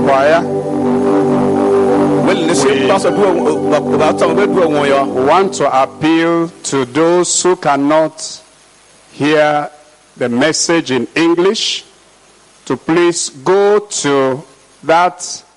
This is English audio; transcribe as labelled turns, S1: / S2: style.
S1: choir, we want to appeal to those who cannot hear the message in English to please go to that